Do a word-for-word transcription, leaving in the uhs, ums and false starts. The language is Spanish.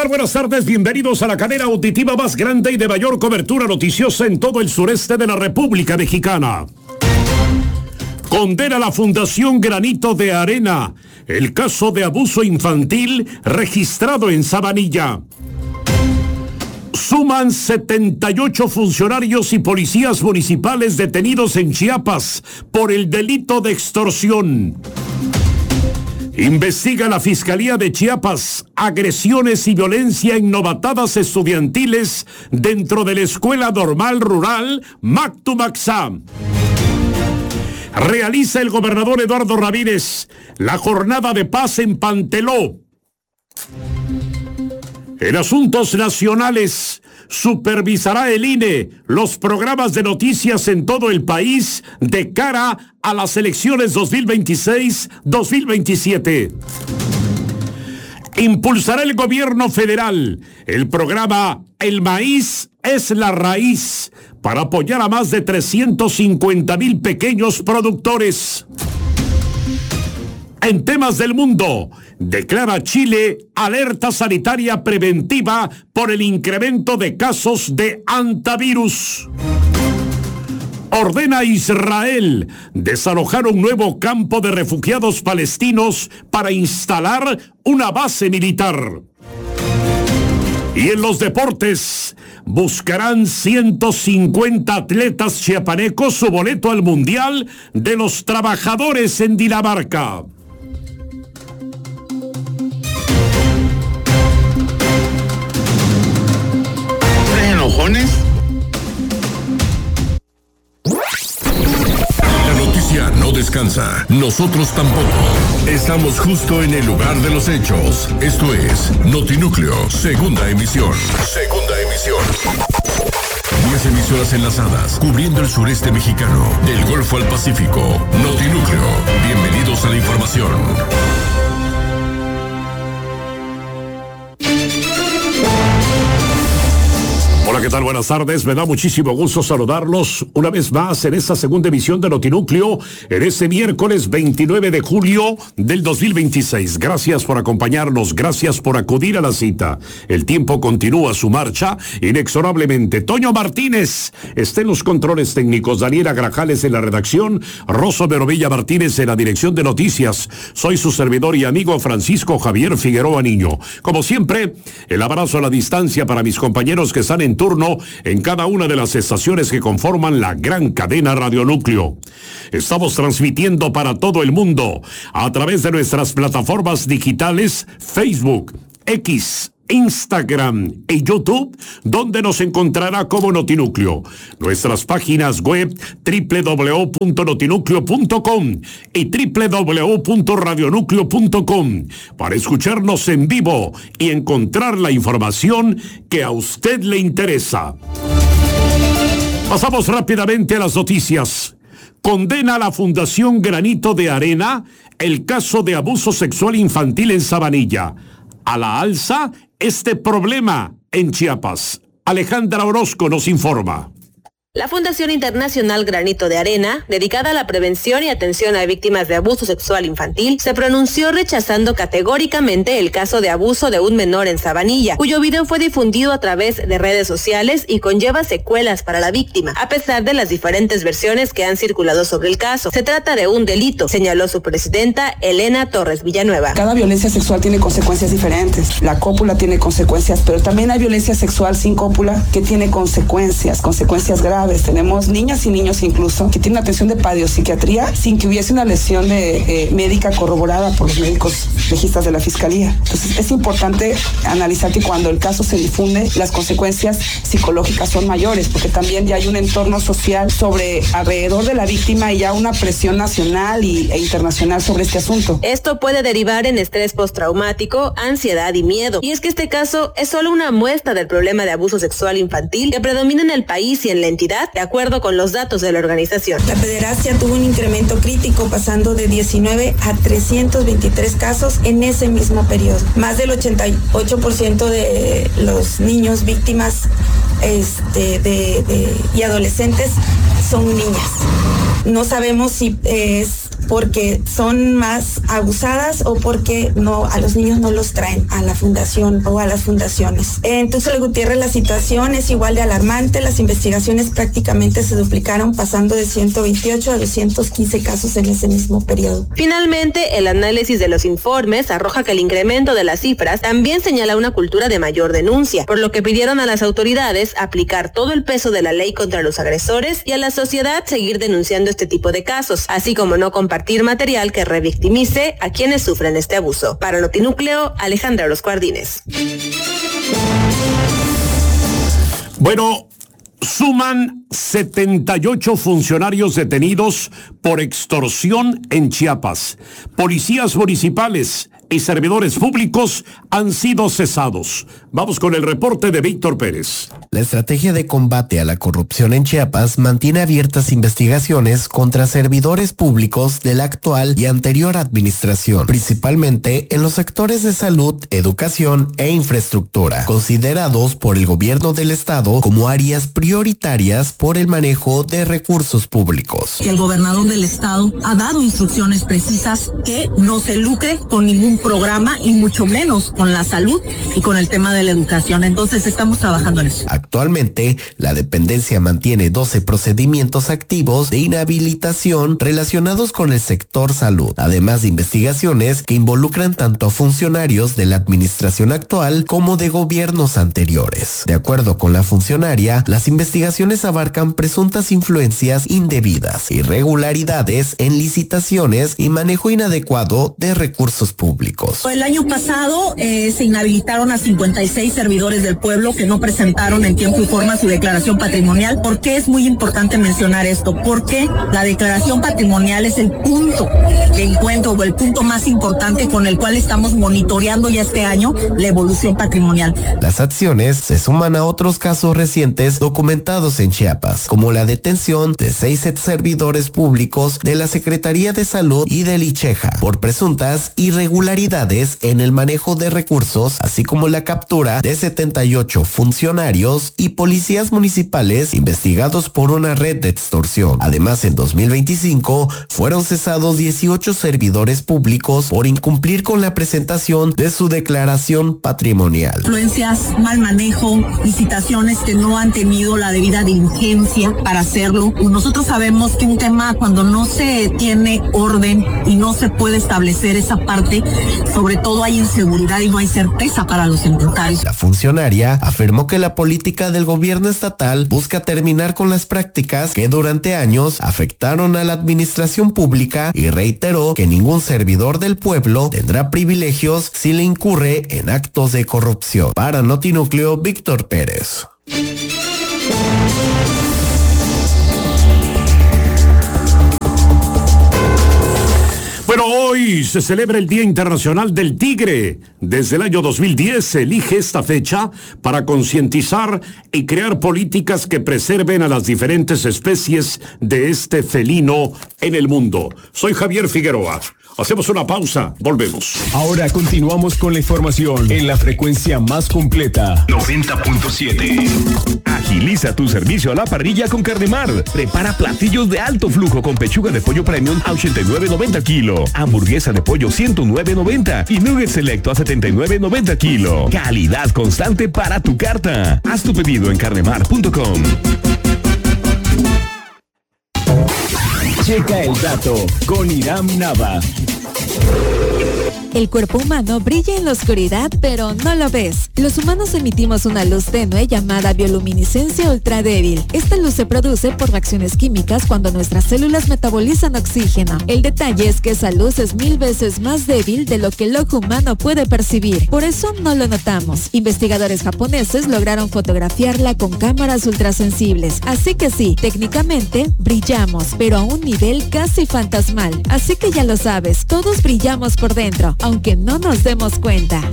tal? Buenas tardes, bienvenidos a la cadena auditiva más grande y de mayor cobertura noticiosa en todo el sureste de la República Mexicana. Condena la Fundación Granito de Arena el caso de abuso infantil registrado en Sabanilla. Suman setenta y ocho funcionarios y policías municipales detenidos en Chiapas por el delito de extorsión. Investiga la Fiscalía de Chiapas agresiones y violencia en novatadas estudiantiles dentro de la Escuela Normal Rural Mactumaxá. Realiza el gobernador Eduardo Ramírez la jornada de paz en Panteló. En asuntos nacionales, supervisará el I N E los programas de noticias en todo el país de cara a las elecciones dos mil veintiséis dos mil veintisiete. Impulsará el gobierno federal el programa El Maíz es la Raíz para apoyar a más de trescientos cincuenta mil pequeños productores. En temas del mundo, declara Chile alerta sanitaria preventiva por el incremento de casos de hantavirus. Ordena a Israel desalojar un nuevo campo de refugiados palestinos para instalar una base militar. Y en los deportes, buscarán ciento cincuenta atletas chiapanecos su boleto al Mundial de los Trabajadores en Dinamarca. ¿Enojones? La noticia no descansa, nosotros tampoco. Estamos justo en el lugar de los hechos. Esto es Notinúcleo, segunda emisión. Segunda emisión. Diez emisoras enlazadas, cubriendo el sureste mexicano, del Golfo al Pacífico. Notinúcleo, bienvenidos a la información. Hola, ¿qué tal? Buenas tardes. Me da muchísimo gusto saludarlos una vez más en esta segunda emisión de Notinúcleo en este miércoles veintinueve de julio del dos mil veintiséis. Gracias por acompañarnos, gracias por acudir a la cita. El tiempo continúa su marcha inexorablemente. Toño Martínez está en los controles técnicos, Daniela Grajales en la redacción, Rosso Verovilla Martínez en la dirección de noticias. Soy su servidor y amigo Francisco Javier Figueroa Niño. Como siempre, el abrazo a la distancia para mis compañeros que están en turno en cada una de las estaciones que conforman la gran cadena Radionúcleo. Estamos transmitiendo para todo el mundo a través de nuestras plataformas digitales Facebook, X, Instagram y YouTube, donde nos encontrará como Notinúcleo. Nuestras páginas web doble u doble u doble u punto notinúcleo punto com y doble u doble u doble u punto radionúcleo punto com para escucharnos en vivo y encontrar la información que a usted le interesa. Pasamos rápidamente a las noticias. Condena a la Fundación Granito de Arena el caso de abuso sexual infantil en Sabanilla. A la alza este problema en Chiapas. Alejandra Orozco nos informa. La Fundación Internacional Granito de Arena, dedicada a la prevención y atención a víctimas de abuso sexual infantil, se pronunció rechazando categóricamente el caso de abuso de un menor en Sabanilla, cuyo video fue difundido a través de redes sociales y conlleva secuelas para la víctima, a pesar de las diferentes versiones que han circulado sobre el caso. Se trata de un delito, señaló su presidenta Elena Torres Villanueva. Cada violencia sexual tiene consecuencias diferentes. La cópula tiene consecuencias, pero también hay violencia sexual sin cópula que tiene consecuencias, consecuencias graves. Tenemos niñas y niños incluso que tienen atención de pediopsiquiatría sin que hubiese una lesión de, eh, médica corroborada por los médicos legistas de la Fiscalía. Entonces es importante analizar que cuando el caso se difunde, las consecuencias psicológicas son mayores, porque también ya hay un entorno social sobre alrededor de la víctima y ya una presión nacional y, e internacional sobre este asunto. Esto puede derivar en estrés postraumático, ansiedad y miedo. Y es que este caso es solo una muestra del problema de abuso sexual infantil que predomina en el país y en la entidad, de acuerdo con los datos de la organización. La pederastia tuvo un incremento crítico, pasando de diecinueve a trescientos veintitrés casos en ese mismo periodo. Más del ochenta y ocho por ciento de los niños víctimas este, de, de, y adolescentes son niñas. No sabemos si es porque son más abusadas o porque no a los niños no los traen a la fundación o a las fundaciones. En Tuxtla Gutiérrez la situación es igual de alarmante, las investigaciones prácticamente se duplicaron, pasando de ciento veintiocho a doscientos quince casos en ese mismo periodo. Finalmente, el análisis de los informes arroja que el incremento de las cifras también señala una cultura de mayor denuncia, por lo que pidieron a las autoridades aplicar todo el peso de la ley contra los agresores y a la sociedad seguir denunciando este tipo de casos, así como no compartir material que revictimice a quienes sufren este abuso. Para Notinúcleo, Alejandra Orozco Ardínez. Bueno, suman setenta y ocho funcionarios detenidos por extorsión en Chiapas. Policías municipales y servidores públicos han sido cesados. Vamos con el reporte de Víctor Pérez. La estrategia de combate a la corrupción en Chiapas mantiene abiertas investigaciones contra servidores públicos de la actual y anterior administración, principalmente en los sectores de salud, educación e infraestructura, considerados por el gobierno del estado como áreas prioritarias por el manejo de recursos públicos. El gobernador del estado ha dado instrucciones precisas que no se lucre con ningún programa y mucho menos con la salud y con el tema de la educación. Entonces estamos trabajando en eso. Actualmente, la dependencia mantiene doce procedimientos activos de inhabilitación relacionados con el sector salud, además de investigaciones que involucran tanto a funcionarios de la administración actual como de gobiernos anteriores. De acuerdo con la funcionaria, las investigaciones abarcan presuntas influencias indebidas, irregularidades en licitaciones y manejo inadecuado de recursos públicos. El año pasado eh, se inhabilitaron a cincuenta y seis servidores del pueblo que no presentaron en tiempo y forma su declaración patrimonial. ¿Por qué es muy importante mencionar esto? Porque la declaración patrimonial es el punto de encuentro o el punto más importante con el cual estamos monitoreando ya este año la evolución patrimonial. Las acciones se suman a otros casos recientes documentados en Chiapas, como la detención de seis ex servidores públicos de la Secretaría de Salud y del ICHEJA por presuntas irregularidades en el manejo de recursos, así como la captura de setenta y ocho funcionarios y policías municipales investigados por una red de extorsión. Además, en dos mil veinticinco fueron cesados dieciocho servidores públicos por incumplir con la presentación de su declaración patrimonial. Influencias, mal manejo, licitaciones que no han tenido la debida diligencia para hacerlo. Nosotros sabemos que un tema cuando no se tiene orden y no se puede establecer esa parte, sobre todo hay inseguridad y no hay certeza para los empresarios. La funcionaria afirmó que la política del gobierno estatal busca terminar con las prácticas que durante años afectaron a la administración pública y reiteró que ningún servidor del pueblo tendrá privilegios si le incurre en actos de corrupción. Para Notinúcleo, Víctor Pérez. Bueno, hoy se celebra el Día Internacional del Tigre. Desde el año dos mil diez se elige esta fecha para concientizar y crear políticas que preserven a las diferentes especies de este felino en el mundo. Soy Javier Figueroa. Hacemos una pausa, volvemos. Ahora continuamos con la información en la frecuencia más completa. noventa punto siete. Agiliza tu servicio a la parrilla con Carnemar. Prepara platillos de alto flujo con pechuga de pollo premium a ochenta y nueve noventa kilo, hamburguesa de pollo ciento nueve noventa y nugget selecto a setenta y nueve noventa kilo. Calidad constante para tu carta. Haz tu pedido en carnemar punto com. Checa el dato con Iram Nava. El cuerpo humano brilla en la oscuridad, pero no lo ves. Los humanos emitimos una luz tenue llamada bioluminiscencia ultradébil. Esta luz se produce por reacciones químicas cuando nuestras células metabolizan oxígeno. El detalle es que esa luz es mil veces más débil de lo que el ojo humano puede percibir. Por eso no lo notamos. Investigadores japoneses lograron fotografiarla con cámaras ultrasensibles. Así que sí, técnicamente brillamos, pero a un nivel casi fantasmal. Así que ya lo sabes, todos brillamos por dentro, aunque no nos demos cuenta.